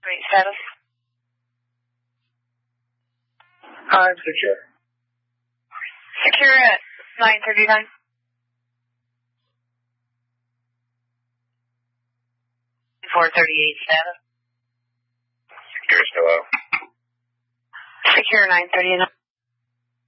Great status. I'm secure. Secure at 939. status. Secure still out. Secure 939.